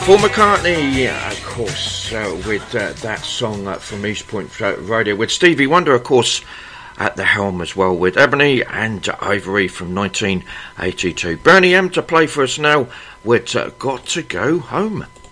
Paul McCartney, of course, with that song from East Point Radio, with Stevie Wonder, of course, at the helm as well, with Ebony and Ivory from 1982. Bernie M to play for us now with Got to Go Home.